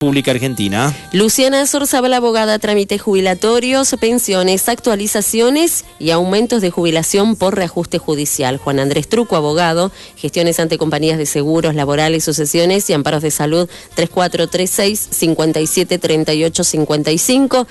Pública Argentina. Luciana Sorzabal, abogada, trámites jubilatorios, pensiones, actualizaciones y aumentos de jubilación por reajuste judicial. Juan Andrés Truco, abogado, gestiones ante compañías de seguros, laborales, sucesiones y amparos de salud. 3436-573855,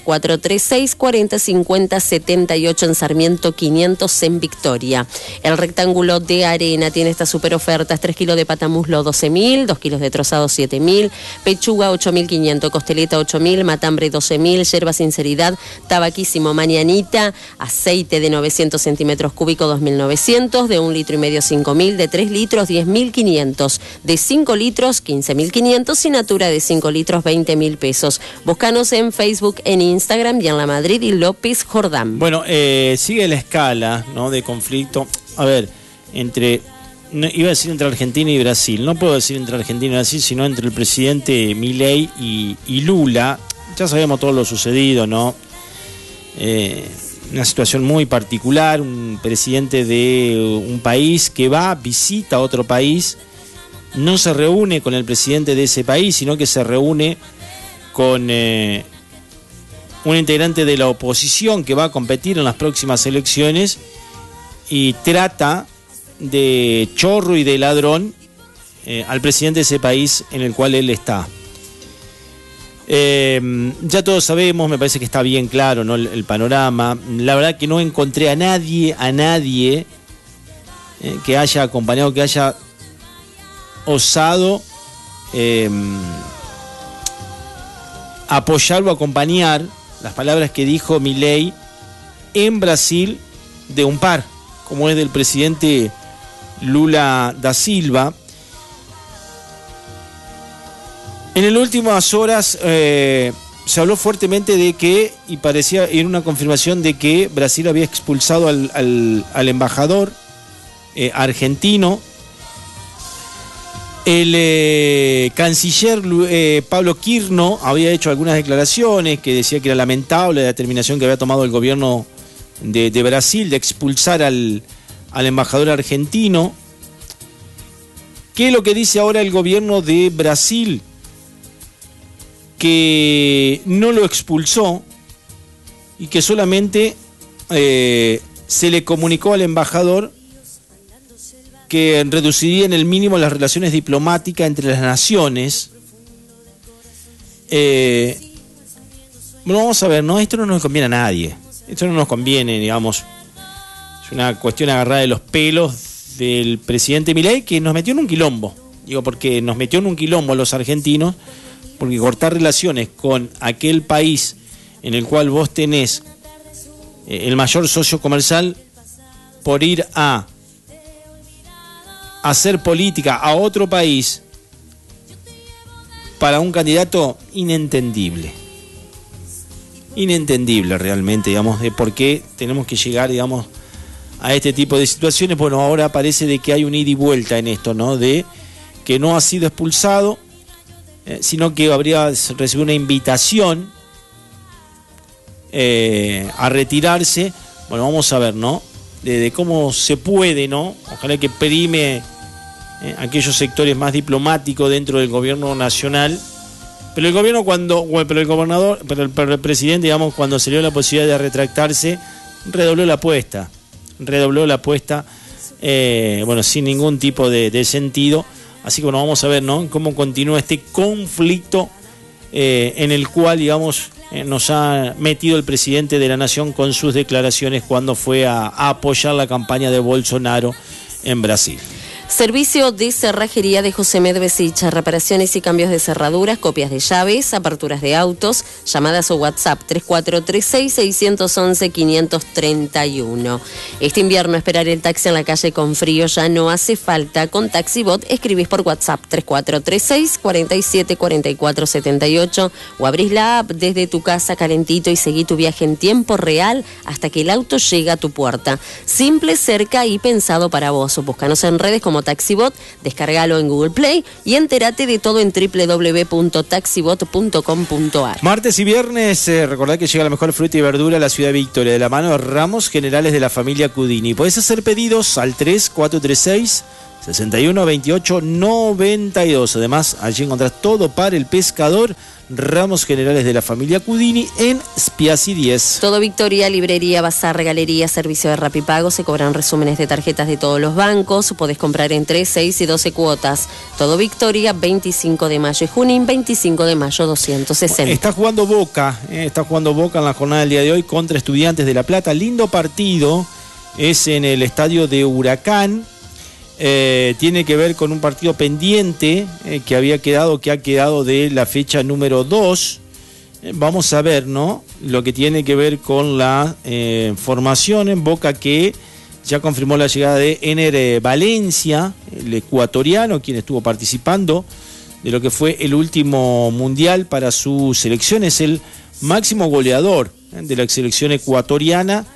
3436-405078 en Sarmiento 500 en Victoria. El rectángulo de arena tiene estas super ofertas: 3 kilos de patamuslo 12.000, 2 kilos de trozado 7.000, pechuga 8.500, costeleta 8.000, matambre 12.000, yerba sinceridad, tabaquísimo mañanita, aceite de 900 centímetros cúbicos 2.900, de 1,5 litros 5.000, de 3 litros 10.500, de 5 litros 15.500 y Natura de 5 litros 20.000 pesos. Búscanos en Facebook, en Instagram y en La Madrid y López Jordán. Bueno, sigue la escala, ¿no?, de conflicto. A ver, iba a decir entre Argentina y Brasil. No puedo decir entre Argentina y Brasil, sino entre el presidente Milei y Lula. Ya sabemos todo lo sucedido, ¿no? Una situación muy particular, un presidente de un país que visita a otro país, no se reúne con el presidente de ese país, sino que se reúne con un integrante de la oposición que va a competir en las próximas elecciones y trata de chorro y de ladrón al presidente de ese país en el cual él está. Ya todos sabemos, me parece que está bien claro, ¿no?, el panorama. La verdad que no encontré a nadie que haya acompañado, que haya osado apoyar o acompañar las palabras que dijo Milei en Brasil de un par, como es del presidente Lula da Silva. En las últimas horas se habló fuertemente de que, y parecía en una confirmación de que Brasil había expulsado al embajador argentino. El canciller Pablo Quirno había hecho algunas declaraciones que decía que era lamentable la determinación que había tomado el gobierno de Brasil de expulsar al embajador argentino. ¿Qué es lo que dice ahora el gobierno de Brasil? Que no lo expulsó y que solamente se le comunicó al embajador que reduciría en el mínimo las relaciones diplomáticas entre las naciones. Bueno, vamos a ver, ¿no? Esto no nos conviene a nadie. Esto no nos conviene, digamos. Es una cuestión agarrada de los pelos del presidente Milei, que nos metió en un quilombo. Digo, porque nos metió en un quilombo a los argentinos, porque cortar relaciones con aquel país en el cual vos tenés el mayor socio comercial por ir a hacer política a otro país para un candidato inentendible. Inentendible realmente, digamos, de por qué tenemos que llegar, digamos, a este tipo de situaciones. Bueno, ahora parece de que hay un ida y vuelta en esto, ¿no? De que no ha sido expulsado, sino que habría recibido una invitación a retirarse. Bueno, vamos a ver, ¿no? De cómo se puede, ¿no? Ojalá que prime aquellos sectores más diplomáticos dentro del gobierno nacional. Pero el gobierno pero el presidente, digamos, cuando se le dio la posibilidad de retractarse, redobló la apuesta, bueno, sin ningún tipo de sentido. Así que bueno, vamos a ver, ¿no?, cómo continúa este conflicto en el cual, digamos, nos ha metido el presidente de la nación con sus declaraciones cuando fue a apoyar la campaña de Bolsonaro en Brasil. Servicio de cerrajería de José Medvesich, reparaciones y cambios de cerraduras, copias de llaves, aperturas de autos, llamadas o WhatsApp 3436-611-531. Este invierno esperar el taxi en la calle con frío ya no hace falta. Con TaxiBot escribís por WhatsApp 3436-474478 o abrís la app desde tu casa calentito y seguí tu viaje en tiempo real hasta que el auto llega a tu puerta. Simple, cerca y pensado para vos. Búscanos en redes como TaxiBot, descargalo en Google Play y entérate de todo en www.taxibot.com.ar. Martes y viernes, recordad que llega la mejor fruta y verdura a la ciudad de Victoria, de la mano de Ramos Generales de la familia Cudini. Podés hacer pedidos al 3436 61 28 92. Además, allí encontrás todo para el pescador. Ramos generales de la familia Cudini en Spiazzi 10. Todo Victoria, librería, bazar, galería, servicio de Rapipago. Se cobran resúmenes de tarjetas de todos los bancos. Podés comprar en 3, 6 y 12 cuotas. Todo Victoria, 25 de mayo. Y Junín, 25 de mayo, 260. Está jugando Boca en la jornada del día de hoy contra Estudiantes de La Plata. Lindo partido. Es en el estadio de Huracán. Tiene que ver con un partido pendiente que ha quedado de la fecha número 2. Vamos a ver, ¿no? Lo que tiene que ver con la formación en Boca, que ya confirmó la llegada de Ener Valencia, el ecuatoriano, quien estuvo participando de lo que fue el último mundial para su selección. Es el máximo goleador de la selección ecuatoriana.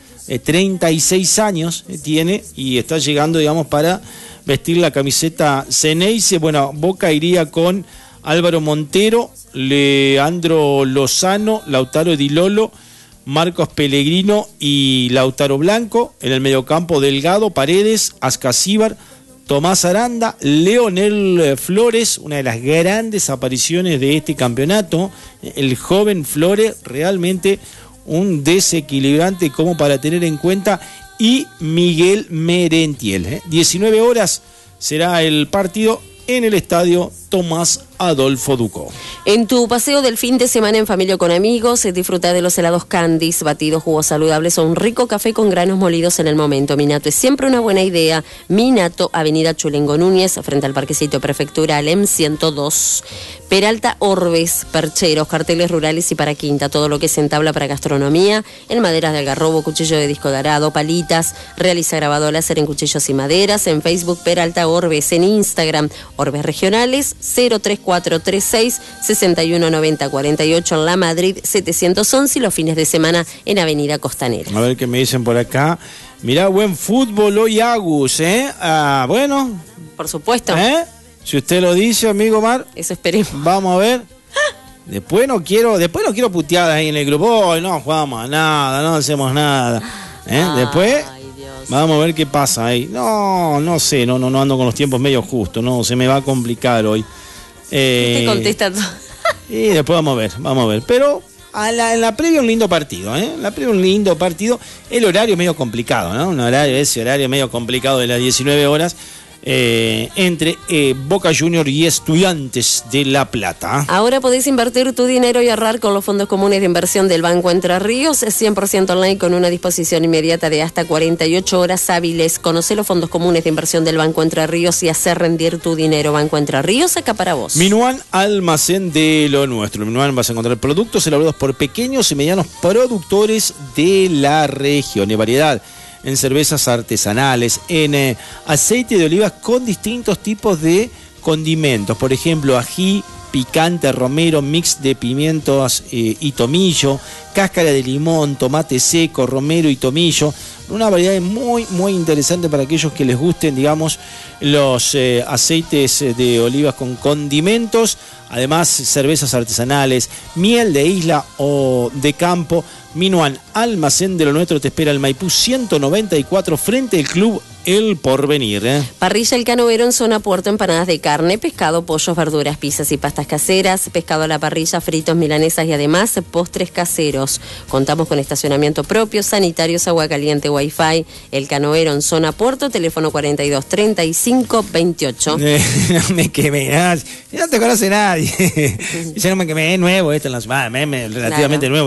36 años tiene y está llegando, digamos, para vestir la camiseta Ceneice. Bueno, Boca iría con Álvaro Montero, Leandro Lozano, Lautaro Di Lolo, Marcos Pellegrino y Lautaro Blanco. En el mediocampo, Delgado, Paredes, Ascasíbar, Tomás Aranda, Leonel Flores, una de las grandes apariciones de este campeonato. El joven Flores, realmente un desequilibrante como para tener en cuenta, y Miguel Merentiel. 19 horas será el partido en el estadio Tomás Adolfo Ducó. En tu paseo del fin de semana en familia o con amigos, disfruta de los helados Candies, batidos, jugos saludables o un rico café con granos molidos en el momento. Minato es siempre una buena idea. Minato, Avenida Chulengo Núñez, frente al Parquecito Prefectural, M102. Peralta Orbes, percheros, carteles rurales y para quinta. Todo lo que se entabla para gastronomía, en maderas de algarrobo, cuchillo de disco dorado, palitas. Realiza grabado láser en cuchillos y maderas. En Facebook, Peralta Orbes. En Instagram, Orbes Regionales, 03436 6190 48 en La Madrid 711, y los fines de semana en Avenida Costanera. A ver qué me dicen por acá. Mirá, buen fútbol hoy, Agus, bueno. Por supuesto. Si usted lo dice, amigo Mar. Eso esperemos. Vamos a ver. Después no quiero puteadas ahí en el grupo. Hoy no jugamos a nada, no hacemos nada. Después vamos a ver qué pasa ahí. No sé, no ando con los tiempos medio justos, no, se me va a complicar hoy. Te contesta todo. Y después vamos a ver. Pero en la previa un lindo partido, La previa un lindo partido. El horario medio complicado, ¿no? Ese horario medio complicado de las 19 horas. Entre Boca Junior y Estudiantes de La Plata. Ahora podés invertir tu dinero y ahorrar con los fondos comunes de inversión del Banco Entre Ríos. Es 100% online con una disposición inmediata de hasta 48 horas hábiles. Conoce los fondos comunes de inversión del Banco Entre Ríos y hacer rendir tu dinero. Banco Entre Ríos, acá para vos. Minuan, almacén de lo nuestro. En Minuan vas a encontrar productos elaborados por pequeños y medianos productores de la región. De variedad en cervezas artesanales, en aceite de olivas con distintos tipos de condimentos, por ejemplo, ají, picante, romero, mix de pimientos y tomillo, cáscara de limón, tomate seco, romero y tomillo. Una variedad muy, muy interesante para aquellos que les gusten, digamos, los aceites de olivas con condimentos. Además, cervezas artesanales, miel de isla o de campo. Minuan, almacén de lo nuestro, te espera el Maipú 194 frente al Club El Porvenir. Parrilla El Canovero en zona Puerto, empanadas de carne, pescado, pollos, verduras, pizzas y pastas caseras, pescado a la parrilla, fritos, milanesas y además postres caseros. Contamos con estacionamiento propio, sanitarios, agua caliente, wifi. El Canovero en zona Puerto, teléfono 42 35 28. No me quemé, no te conoce nadie. Yo no me quemé, es nuevo esto en la ciudad, relativamente nuevo,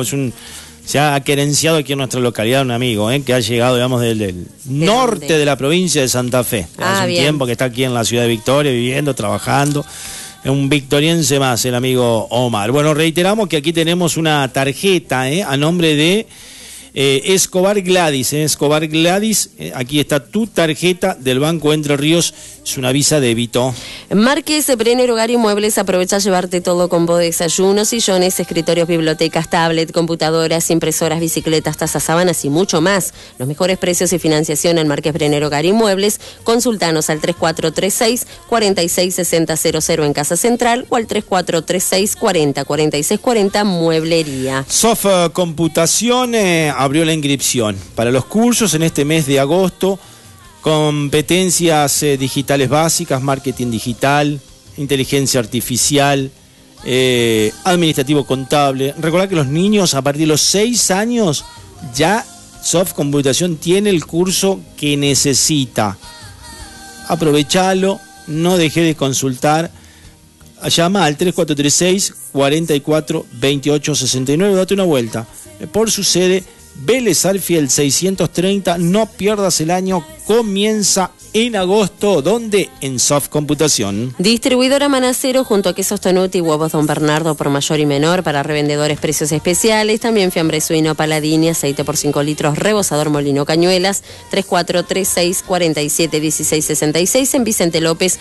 se ha querenciado aquí en nuestra localidad un amigo que ha llegado, digamos, del norte de la provincia de Santa Fe. Hace un tiempo que está aquí en la ciudad de Victoria, viviendo, trabajando. Es un victoriense más, el amigo Omar. Bueno, reiteramos que aquí tenemos una tarjeta a nombre de Escobar Gladys. Escobar Gladys, aquí está tu tarjeta del Banco Entre Ríos. Es una Visa débito. Marques, Brenner Hogar y Muebles, aprovecha a llevarte todo combo de desayunos, sillones, escritorios, bibliotecas, tablet, computadoras, impresoras, bicicletas, tazas, sábanas y mucho más. Los mejores precios y financiación en Marques, Brenner Hogar y Muebles. Consultanos al 3436 466000 en Casa Central o al 3436 40 4640 Mueblería. Sof Computación abrió la inscripción para los cursos en este mes de agosto. competencias digitales básicas, marketing digital, inteligencia artificial, administrativo contable. Recordad que los niños a partir de los 6 años ya Soft Computación tiene el curso que necesita. Aprovechalo, no dejes de consultar. Llama al 3436 44 28 69, date una vuelta por su sede Vélez Arfield 630. No pierdas el año, comienza en agosto. ¿Dónde? En Soft Computación. Distribuidora Manacero junto a Quesos Tonuti y Huevos Don Bernardo por mayor y menor para revendedores, precios especiales. También fiambre suino Paladini, aceite por 5 litros, rebosador Molino Cañuelas, 3436 47 16 66 en Vicente López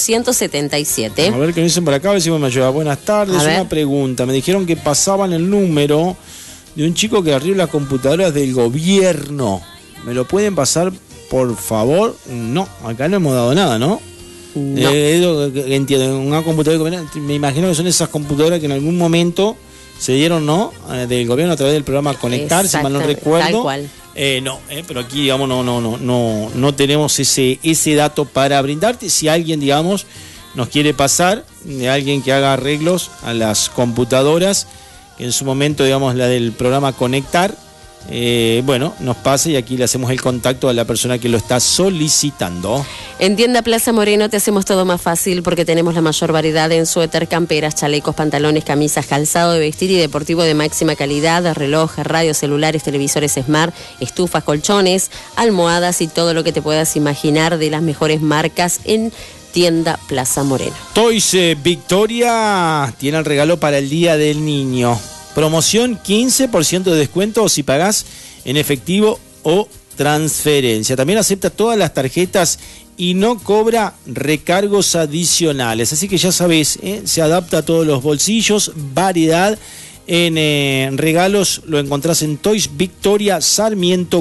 277. A ver qué me dicen por acá, a ver si me ayuda. Buenas tardes, una pregunta. Me dijeron que pasaban el número de un chico que arregló las computadoras del gobierno. ¿Me lo pueden pasar, por favor? No, acá no hemos dado nada, ¿no? No. Entiendo, una computadora del gobierno, me imagino que son esas computadoras que en algún momento se dieron, ¿no? Del gobierno a través del programa Conectar, si mal no recuerdo. Tal cual. No, pero aquí, digamos, no tenemos ese dato para brindarte. Si alguien, digamos, nos quiere pasar, de alguien que haga arreglos a las computadoras, en su momento, digamos, la del programa Conectar, bueno, nos pasa y aquí le hacemos el contacto a la persona que lo está solicitando. En Tienda Plaza Moreno te hacemos todo más fácil porque tenemos la mayor variedad en suéter, camperas, chalecos, pantalones, camisas, calzado de vestir y deportivo de máxima calidad, relojes, radios, celulares, televisores smart, estufas, colchones, almohadas y todo lo que te puedas imaginar de las mejores marcas en Tienda Plaza Moreno. Toys Victoria tiene el regalo para el Día del Niño. Promoción 15% de descuento si pagás en efectivo o transferencia. También acepta todas las tarjetas y no cobra recargos adicionales. Así que ya sabés, se adapta a todos los bolsillos, variedad. En regalos lo encontrás en Toys Victoria Sarmiento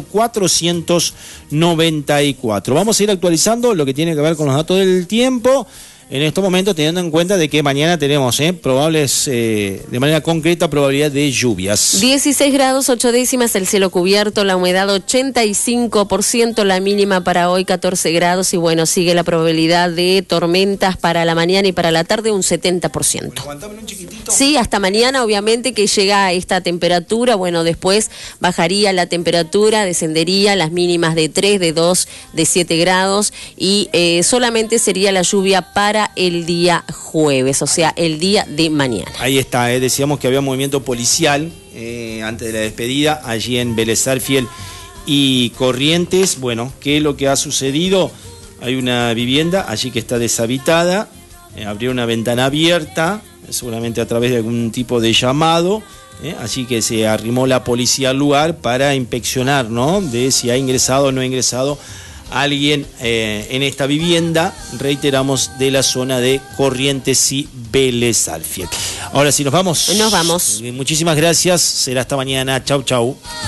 494. Vamos a ir actualizando lo que tiene que ver con los datos del tiempo en estos momentos, teniendo en cuenta de que mañana tenemos probables, de manera concreta, probabilidad de lluvias. 16 grados 8 décimas, el cielo cubierto, la humedad 85%, la mínima para hoy 14 grados y bueno, sigue la probabilidad de tormentas para la mañana y para la tarde un 70%. Aguantame un chiquitito. Sí, hasta mañana obviamente que llega a esta temperatura, bueno, después bajaría la temperatura, descendería las mínimas de 3, de 2, de 7 grados y solamente sería la lluvia para el día jueves, o sea, el día de mañana. Ahí está, decíamos que había movimiento policial antes de la despedida, allí en Vélez Arfield y Corrientes. Bueno, ¿qué es lo que ha sucedido? Hay una vivienda allí que está deshabitada, abrió una ventana abierta, seguramente a través de algún tipo de llamado, así que se arrimó la policía al lugar para inspeccionar, ¿no?, de si ha ingresado o no ha ingresado alguien en esta vivienda, reiteramos, de la zona de Corrientes y Vélez Arfield. Ahora sí, nos vamos. Nos vamos. Muchísimas gracias, será hasta mañana. Chau, chau.